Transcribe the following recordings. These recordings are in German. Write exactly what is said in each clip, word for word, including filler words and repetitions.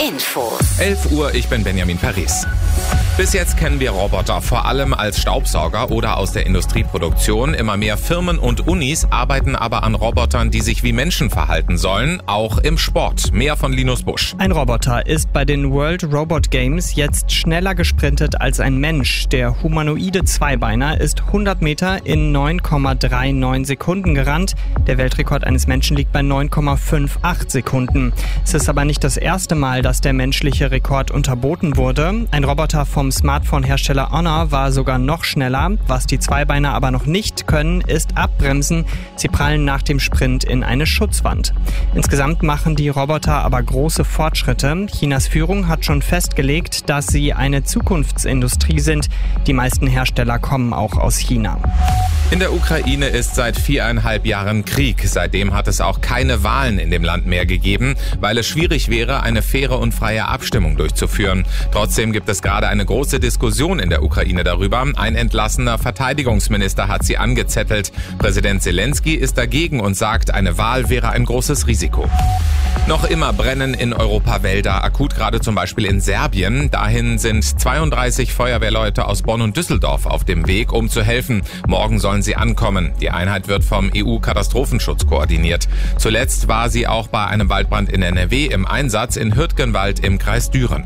Infos. elf Uhr, ich bin Benjamin Paris. Bis jetzt kennen wir Roboter vor allem als Staubsauger oder aus der Industrieproduktion. Immer mehr Firmen und Unis arbeiten aber an Robotern, die sich wie Menschen verhalten sollen, auch im Sport. Mehr von Linus Busch. Ein Roboter ist bei den World Robot Games jetzt schneller gesprintet als ein Mensch. Der humanoide Zweibeiner ist hundert Meter in neun Komma neununddreißig Sekunden gerannt. Der Weltrekord eines Menschen liegt bei neun Komma achtundfünfzig Sekunden. Es ist aber nicht das erste Mal, dass der menschliche Rekord unterboten wurde. Ein Roboter vom Smartphone-Hersteller Honor war sogar noch schneller. Was die Zweibeiner aber noch nicht können, ist abbremsen. Sie prallen nach dem Sprint in eine Schutzwand. Insgesamt machen die Roboter aber große Fortschritte. Chinas Führung hat schon festgelegt, dass sie eine Zukunftsindustrie sind. Die meisten Hersteller kommen auch aus China. In der Ukraine ist seit viereinhalb Jahren Krieg. Seitdem hat es auch keine Wahlen in dem Land mehr gegeben, weil es schwierig wäre, eine faire und freie Abstimmung durchzuführen. Trotzdem gibt es gerade eine große Diskussion in der Ukraine darüber. Ein entlassener Verteidigungsminister hat sie angezettelt. Präsident Zelensky ist dagegen und sagt, eine Wahl wäre ein großes Risiko. Noch immer brennen in Europa Wälder, akut gerade zum Beispiel in Serbien. Dahin sind zweiunddreißig Feuerwehrleute aus Bonn und Düsseldorf auf dem Weg, um zu helfen. Morgen sollen sie ankommen. Die Einheit wird vom E U-Katastrophenschutz koordiniert. Zuletzt war sie auch bei einem Waldbrand in N R W im Einsatz in Hürtgenwald im Kreis Düren.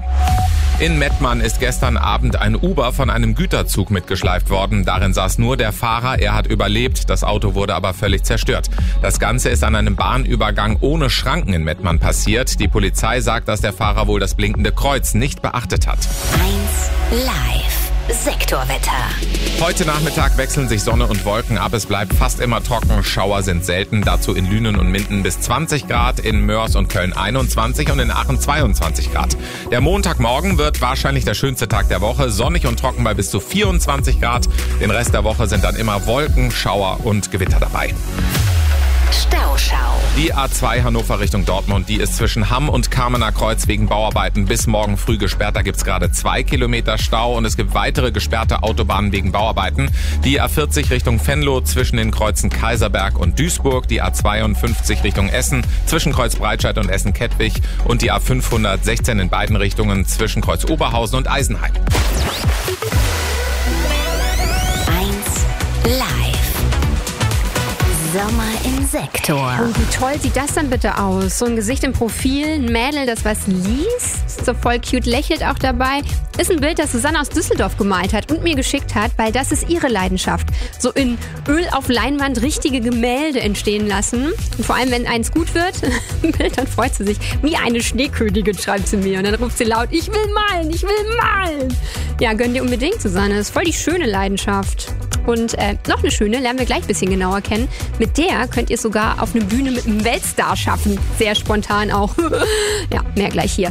In Mettmann ist gestern Abend ein Uber von einem Güterzug mitgeschleift worden. Darin saß nur der Fahrer, er hat überlebt, das Auto wurde aber völlig zerstört. Das Ganze ist an einem Bahnübergang ohne Schranken in Mettmann passiert. Die Polizei sagt, dass der Fahrer wohl das blinkende Kreuz nicht beachtet hat. eins live. Sektorwetter. Heute Nachmittag wechseln sich Sonne und Wolken ab. Es bleibt fast immer trocken. Schauer sind selten. Dazu in Lünen und Minden bis zwanzig Grad, in Mörs und Köln einundzwanzig und in Aachen zweiundzwanzig Grad. Der Montagmorgen wird wahrscheinlich der schönste Tag der Woche. Sonnig und trocken bei bis zu vierundzwanzig Grad. Den Rest der Woche sind dann immer Wolken, Schauer und Gewitter dabei. Stauschau. Die A zwei Hannover Richtung Dortmund, die ist zwischen Hamm und Kamener Kreuz wegen Bauarbeiten bis morgen früh gesperrt. Da gibt's gerade zwei Kilometer Stau und es gibt weitere gesperrte Autobahnen wegen Bauarbeiten. Die A vierzig Richtung Venlo zwischen den Kreuzen Kaiserberg und Duisburg, die A zweiundfünfzig Richtung Essen zwischen Kreuz Breitscheid und Essen-Kettwig und die A fünfhundertsechzehn in beiden Richtungen zwischen Kreuz Oberhausen und Eisenheim. eins live. Sommer im Sektor. Und wie toll sieht das dann bitte aus? So ein Gesicht im Profil, ein Mädel, das was liest, so voll cute lächelt auch dabei. Ist ein Bild, das Susanne aus Düsseldorf gemalt hat und mir geschickt hat, weil das ist ihre Leidenschaft. So in Öl auf Leinwand richtige Gemälde entstehen lassen. Und vor allem, wenn eins gut wird, ein Bild, dann freut sie sich. Wie eine Schneekönigin, schreibt sie mir. Und dann ruft sie laut, ich will malen, ich will malen. Ja, gönn dir unbedingt, Susanne. Das ist voll die schöne Leidenschaft. Und äh, noch eine schöne, lernen wir gleich ein bisschen genauer kennen. Mit der könnt ihr sogar auf eine Bühne mit einem Weltstar schaffen. Sehr spontan auch. Ja, mehr gleich hier.